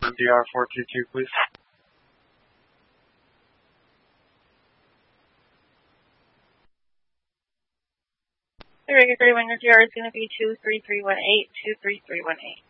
MDR 422, please. The regulatory window DR is going to be 23318, 23318.